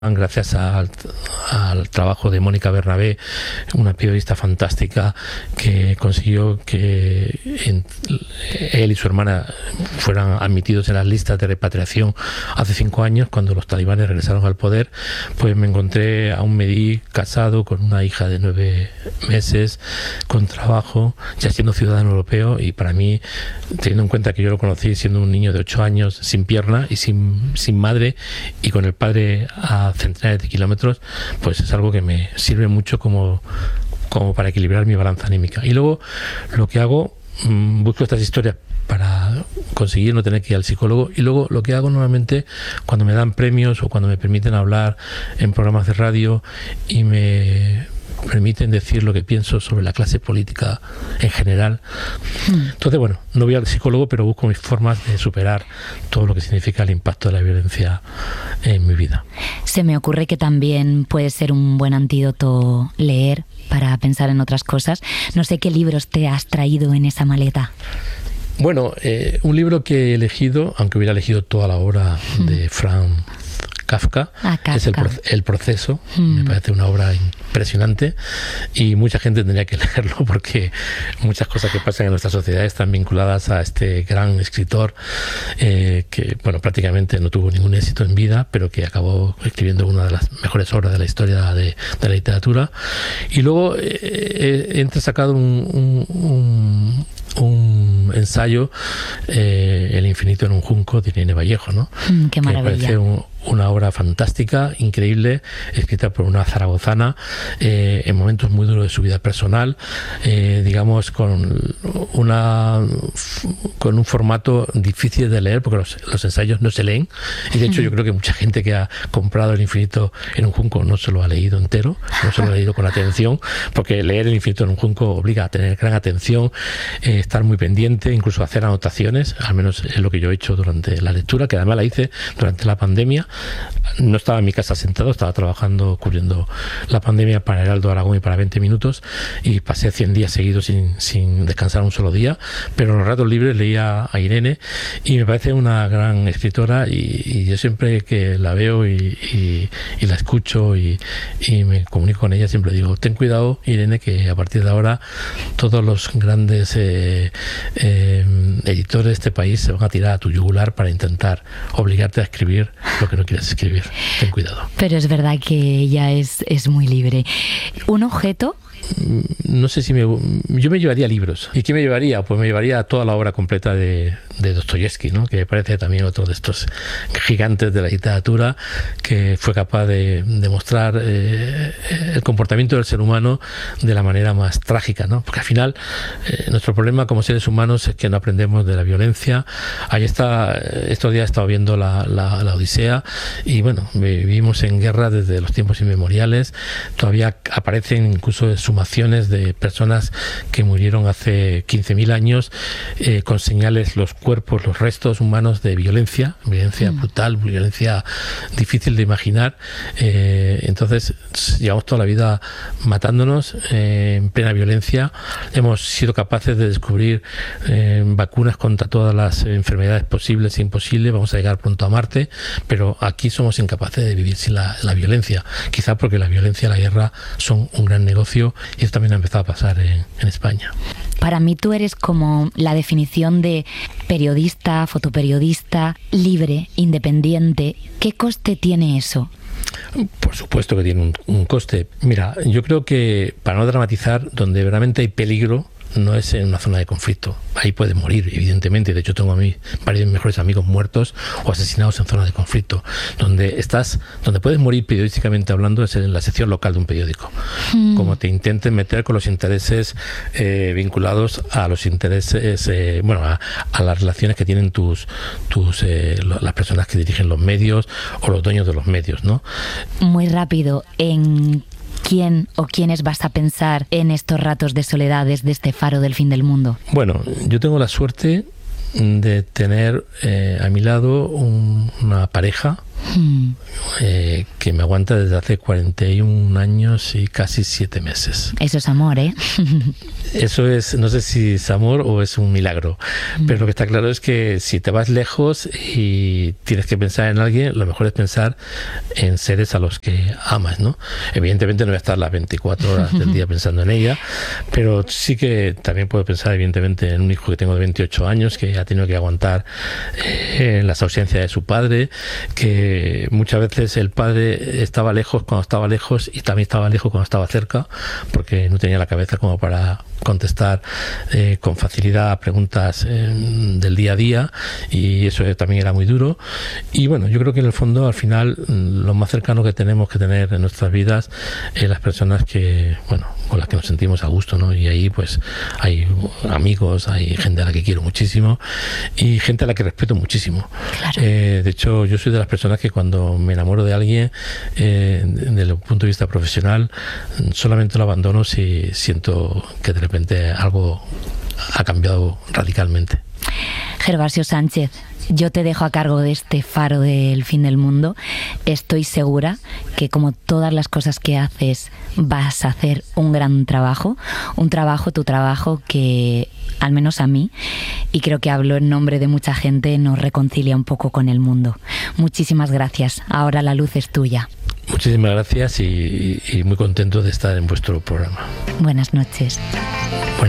gracias al trabajo de Mónica Bernabé, una periodista fantástica que consiguió que él y su hermana fueran admitidos en las listas de repatriación hace 5 años, cuando los talibanes regresaron al poder. Pues me encontré a un Mehdi casado con una hija de 9 meses, con trabajo, ya siendo ciudadano europeo, y para mí, teniendo en cuenta que yo lo conocí siendo un niño de 8 años, sin pierna y sin madre, y con el padre a centenares de kilómetros, pues es algo que me sirve mucho como para equilibrar mi balanza anímica. Y luego lo que hago, busco estas historias para conseguir no tener que ir al psicólogo, y luego lo que hago normalmente cuando me dan premios o cuando me permiten hablar en programas de radio y me permiten decir lo que pienso sobre la clase política en general. Entonces, bueno, no voy al psicólogo, pero busco mis formas de superar todo lo que significa el impacto de la violencia en mi vida. Se me ocurre que también puede ser un buen antídoto leer para pensar en otras cosas. No sé qué libros te has traído en esa maleta. Bueno, un libro que he elegido, aunque hubiera elegido toda la obra de Franz Kafka, es El proceso. Me parece una obra impresionante y mucha gente tendría que leerlo, porque muchas cosas que pasan en nuestra sociedad están vinculadas a este gran escritor que, bueno, prácticamente no tuvo ningún éxito en vida, pero que acabó escribiendo una de las mejores obras de la historia de la literatura. Y luego he entresacado un ensayo, El infinito en un junco, de Irene Vallejo, ¿no? Qué maravilla. Que me parece una obra fantástica, increíble, escrita por una zaragozana en momentos muy duros de su vida personal, digamos con un formato difícil de leer, porque los ensayos no se leen, y de hecho yo creo que mucha gente que ha comprado El infinito en un junco no se lo ha leído entero, no se lo ha leído con atención, porque leer El infinito en un junco obliga a tener gran atención, estar muy pendiente, incluso hacer anotaciones. Al menos es lo que yo he hecho durante la lectura, que además la hice durante la pandemia. No estaba en mi casa sentado, estaba trabajando cubriendo la pandemia para Heraldo Aragón y para 20 minutos, y pasé 100 días seguidos sin descansar un solo día, pero en los ratos libres leía a Irene, y me parece una gran escritora, y yo siempre que la veo y la escucho y me comunico con ella, siempre digo: ten cuidado, Irene, que a partir de ahora todos los grandes editores de este país se van a tirar a tu yugular para intentar obligarte a escribir lo que no quieres escribir. Ten cuidado. Pero es verdad que ella es muy libre. ¿Un objeto? No sé si yo me llevaría libros. ¿Y qué me llevaría? Pues me llevaría toda la obra completa de Dostoyevsky, ¿no? Que me parece también otro de estos gigantes de la literatura, que fue capaz de demostrar el comportamiento del ser humano de la manera más trágica, ¿no? Porque al final nuestro problema como seres humanos es que no aprendemos de la violencia. Estos días he estado viendo la Odisea, y bueno, vivimos en guerra desde los tiempos inmemoriales. Todavía aparecen incluso sumaciones de personas que murieron hace 15.000 años, con señales, los cuerpos, los restos humanos de violencia brutal, violencia difícil de imaginar. Entonces llevamos toda la vida matándonos en plena violencia. Hemos sido capaces de descubrir vacunas contra todas las enfermedades posibles e imposibles. Vamos a llegar pronto a Marte, pero aquí somos incapaces de vivir sin la violencia, quizá porque la violencia y la guerra son un gran negocio, y eso también ha empezado a pasar en España. Para mí tú eres como la definición de periodista, fotoperiodista, libre, independiente. ¿Qué coste tiene eso? Por supuesto que tiene un coste. Mira, yo creo que, para no dramatizar, donde realmente hay peligro no es en una zona de conflicto. Ahí puedes morir, evidentemente. De hecho, tengo a mí varios mejores amigos muertos o asesinados en zonas de conflicto. Donde puedes morir periodísticamente hablando es en la sección local de un periódico. Como te intenten meter con los intereses vinculados a los intereses, a las relaciones que tienen las personas que dirigen los medios o los dueños de los medios, ¿no? Muy rápido, ¿en quién o quiénes vas a pensar en estos ratos de soledad desde este faro del fin del mundo? Bueno, yo tengo la suerte de tener a mi lado una pareja que me aguanta desde hace 41 años y casi 7 meses. Eso es amor, ¿eh? Eso es, no sé si es amor o es un milagro, pero lo que está claro es que si te vas lejos y tienes que pensar en alguien, lo mejor es pensar en seres a los que amas, ¿no? Evidentemente no voy a estar las 24 horas del día pensando en ella, pero sí que también puedo pensar evidentemente en un hijo que tengo de 28 años que ha tenido que aguantar las ausencias de su padre, que muchas veces el padre estaba lejos cuando estaba lejos y también estaba lejos cuando estaba cerca, porque no tenía la cabeza como para contestar con facilidad a preguntas del día a día, y eso también era muy duro. Y bueno, yo creo que en el fondo al final lo más cercano que tenemos que tener en nuestras vidas es las personas que, bueno, con las que nos sentimos a gusto, ¿no? Y ahí pues hay amigos, hay gente a la que quiero muchísimo y gente a la que respeto muchísimo. Claro. De hecho, yo soy de las personas que cuando me enamoro de alguien, desde el punto de vista profesional, solamente lo abandono si siento que de repente algo ha cambiado radicalmente. Gervasio Sánchez, yo te dejo a cargo de este faro del fin del mundo. Estoy segura que, como todas las cosas que haces, vas a hacer un gran trabajo, tu trabajo que, al menos a mí, y creo que hablo en nombre de mucha gente, nos reconcilia un poco con el mundo. Muchísimas gracias. Ahora la luz es tuya. Muchísimas gracias y muy contento de estar en vuestro programa. Buenas noches.